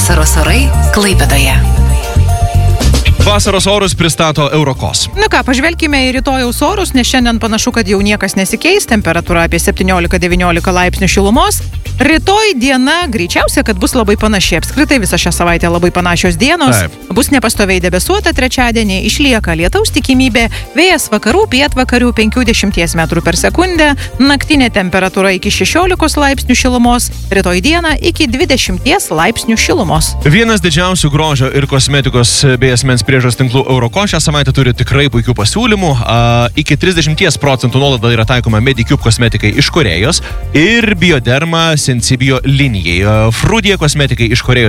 Vasaros orai Klaipėdoje. Vasaros orus pristato Eurokos. Na ką, pažvelkime į rytojaus orus, nes šiandien panašu, kad jau niekas nesikeis, temperatūra apie 17-19 laipsnių šilumos. Rytoj diena greičiausia, kad bus labai panaši. Apskritai visą šią savaitę labai panašios dienos. Taip. Bus nepastoviai debesuota trečiadienį, išlieka lietaus tikimybė, vėjas vakarų, pietvakarių 50 metrų per sekundę, naktinė temperatūra iki 16 laipsnių šilumos, rytoj dieną iki 20 laipsnių šilumos. Vienas didžiausių grožio ir kosmetikos bei asmens priežos tinklų Eurokos šią savaitę turi tikrai puikių pasiūlymų. Iki 30% nuolaida yra taikoma Medicube kosmetikai iš Korėjos ir Bioderma Sensibio linijai. Frudie kosmetikai iš Korėjos